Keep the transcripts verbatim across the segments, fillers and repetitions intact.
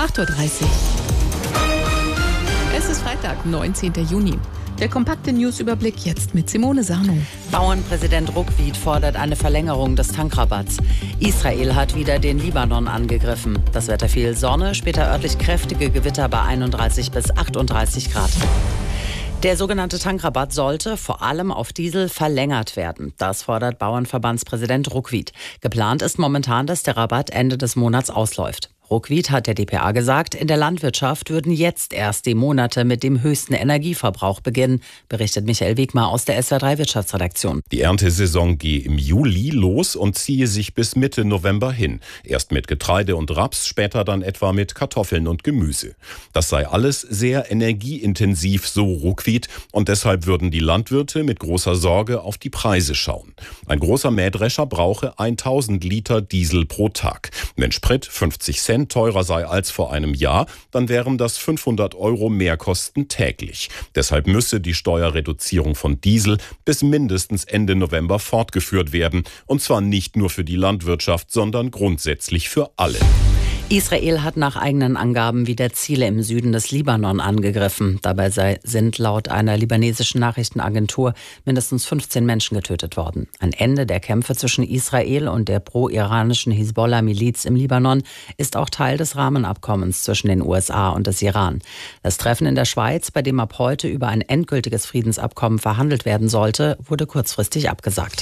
acht Uhr dreißig. Es ist Freitag, neunzehnten Juni. Der kompakte Newsüberblick jetzt mit Simone Sarno. Bauernpräsident Ruckwied fordert eine Verlängerung des Tankrabatts. Israel hat wieder den Libanon angegriffen. Das Wetter viel Sonne, später örtlich kräftige Gewitter bei einunddreißig bis achtunddreißig Grad. Der sogenannte Tankrabatt sollte vor allem auf Diesel verlängert werden. Das fordert Bauernverbandspräsident Ruckwied. Geplant ist momentan, dass der Rabatt Ende des Monats ausläuft. Ruckwied hat der d p a gesagt, in der Landwirtschaft würden jetzt erst die Monate mit dem höchsten Energieverbrauch beginnen, berichtet Michael Wegmar aus der S W R drei Wirtschaftsredaktion. Die Erntesaison gehe im Juli los und ziehe sich bis Mitte November hin. Erst mit Getreide und Raps, später dann etwa mit Kartoffeln und Gemüse. Das sei alles sehr energieintensiv, so Ruckwied, und deshalb würden die Landwirte mit großer Sorge auf die Preise schauen. Ein großer Mähdrescher brauche tausend Liter Diesel pro Tag. Wenn Sprit fünfzig Cent teurer sei als vor einem Jahr, dann wären das fünfhundert Euro Mehrkosten täglich. Deshalb müsse die Steuerreduzierung von Diesel bis mindestens Ende November fortgeführt werden. Und zwar nicht nur für die Landwirtschaft, sondern grundsätzlich für alle. Israel hat nach eigenen Angaben wieder Ziele im Süden des Libanon angegriffen. Dabei sei, sind laut einer libanesischen Nachrichtenagentur mindestens fünfzehn Menschen getötet worden. Ein Ende der Kämpfe zwischen Israel und der pro-iranischen Hisbollah-Miliz im Libanon ist auch Teil des Rahmenabkommens zwischen den U S A und des Iran. Das Treffen in der Schweiz, bei dem ab heute über ein endgültiges Friedensabkommen verhandelt werden sollte, wurde kurzfristig abgesagt.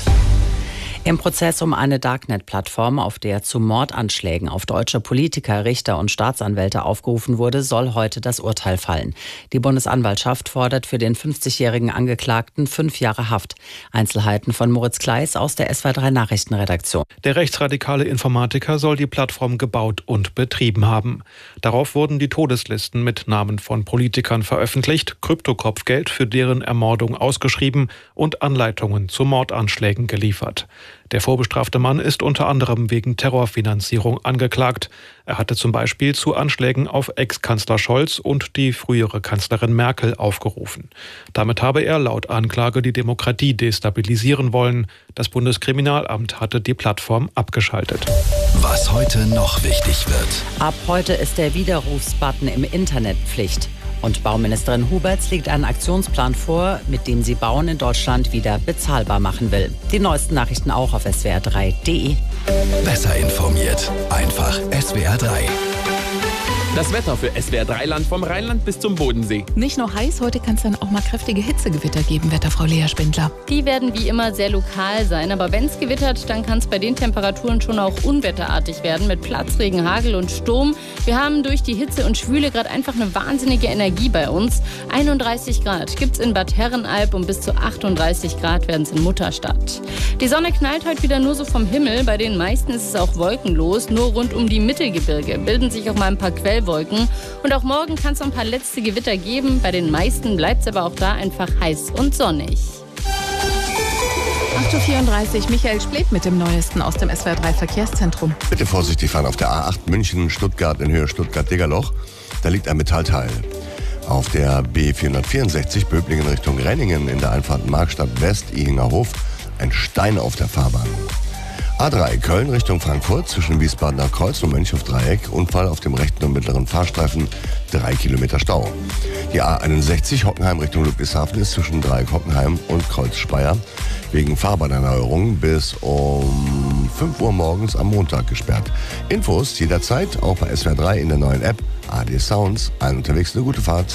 Im Prozess um eine Darknet-Plattform, auf der zu Mordanschlägen auf deutsche Politiker, Richter und Staatsanwälte aufgerufen wurde, soll heute das Urteil fallen. Die Bundesanwaltschaft fordert für den fünfzigjährigen Angeklagten fünf Jahre Haft. Einzelheiten von Moritz Kleis aus der S W R drei Nachrichtenredaktion. Der rechtsradikale Informatiker soll die Plattform gebaut und betrieben haben. Darauf wurden die Todeslisten mit Namen von Politikern veröffentlicht, Kryptokopfgeld für deren Ermordung ausgeschrieben und Anleitungen zu Mordanschlägen geliefert. Der vorbestrafte Mann ist unter anderem wegen Terrorfinanzierung angeklagt. Er hatte zum Beispiel zu Anschlägen auf Ex-Kanzler Scholz und die frühere Kanzlerin Merkel aufgerufen. Damit habe er laut Anklage die Demokratie destabilisieren wollen. Das Bundeskriminalamt hatte die Plattform abgeschaltet. Was heute noch wichtig wird. Ab heute ist der Widerrufsbutton im Internet Pflicht. Und Bauministerin Huberts legt einen Aktionsplan vor, mit dem sie Bauen in Deutschland wieder bezahlbar machen will. Die neuesten Nachrichten auch auf S W R drei punkt de. Besser informiert. Einfach S W R drei. Das Wetter für S W R drei Land vom Rheinland bis zum Bodensee. Nicht nur heiß, heute kann es dann auch mal kräftige Hitzegewitter geben, Wetterfrau Lea Spindler. Die werden wie immer sehr lokal sein, aber wenn es gewittert, dann kann es bei den Temperaturen schon auch unwetterartig werden mit Platzregen, Hagel und Sturm. Wir haben durch die Hitze und Schwüle gerade einfach eine wahnsinnige Energie bei uns. einunddreißig Grad gibt es in Bad Herrenalb und bis zu achtunddreißig Grad werden es in Mutterstadt. Die Sonne knallt heute wieder nur so vom Himmel, bei den meisten ist es auch wolkenlos. Nur rund um die Mittelgebirge bilden sich auch mal ein paar Quellwolken. Und auch morgen kann es noch ein paar letzte Gewitter geben. Bei den meisten bleibt es aber auch da einfach heiß und sonnig. acht Uhr vierunddreißig, Michael Splet mit dem Neuesten aus dem S W R drei Verkehrszentrum. Bitte vorsichtig fahren auf der A acht München, Stuttgart in Höhe Stuttgart-Degerloch. Da liegt ein Metallteil. Auf der B vierhundertvierundsechzig Böblingen Richtung Renningen in der Einfahrt Markstadt West, Ihinger Hof, ein Stein auf der Fahrbahn. A drei Köln Richtung Frankfurt zwischen Wiesbadener Kreuz und Mönchhof-Dreieck. Unfall auf dem rechten und mittleren Fahrstreifen, drei Kilometer Stau. Die A einundsechzig Hockenheim Richtung Ludwigshafen ist zwischen Dreieck Hockenheim und Kreuz Speyer wegen Fahrbahnerneuerung bis um fünf Uhr morgens am Montag gesperrt. Infos jederzeit auch bei S W R drei in der neuen App A D Sounds. Allen unterwegs eine gute Fahrt.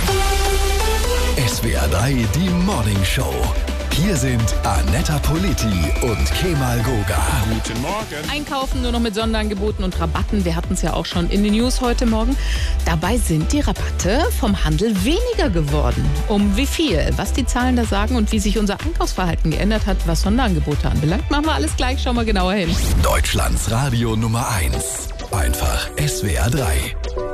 S W R drei, die Morning Show. Hier sind Annetta Politi und Kemal Goga. Guten Morgen. Einkaufen nur noch mit Sonderangeboten und Rabatten. Wir hatten es ja auch schon in den News heute Morgen. Dabei sind die Rabatte vom Handel weniger geworden. Um wie viel? Was die Zahlen da sagen und wie sich unser Einkaufsverhalten geändert hat, was Sonderangebote anbelangt, machen wir alles gleich. Schauen wir genauer hin. Deutschlands Radio Nummer eins. Einfach S W R drei.